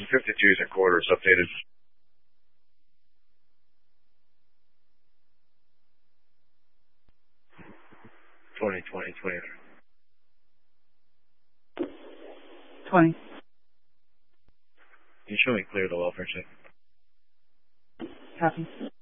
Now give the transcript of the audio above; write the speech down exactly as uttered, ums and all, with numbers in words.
fifty-twos and quarters updated. twenty, twenty, twenty. twenty. You show me clear the welfare check. Copy.